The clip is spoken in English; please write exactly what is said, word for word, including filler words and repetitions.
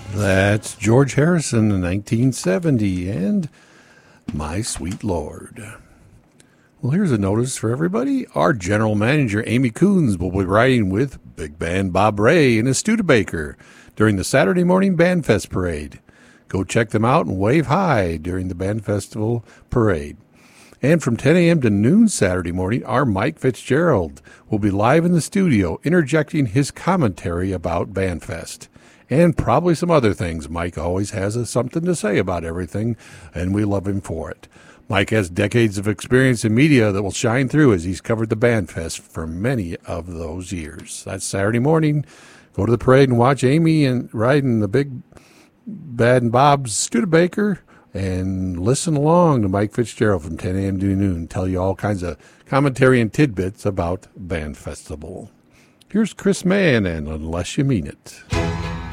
That's George Harrison in nineteen seventy and My Sweet Lord. Well, here's a notice for everybody. Our general manager, Amy Coons, will be riding with Big Band Bob Ray and his Studebaker during the Saturday morning Band Fest parade. Go check them out and wave hi during the Band Festival parade. And from ten a.m. to noon Saturday morning, our Mike Fitzgerald will be live in the studio interjecting his commentary about Bandfest. And probably some other things. Mike always has a, something to say about everything, and we love him for it. Mike has decades of experience in media that will shine through as he's covered the Bandfest for many of those years. That's Saturday morning. Go to the parade and watch Amy and riding the Big Bad and Bob's Studebaker and listen along to Mike Fitzgerald from ten a.m. to noon. Tell you all kinds of commentary and tidbits about Band Festival. Here's Chris Mann and Unless You Mean It.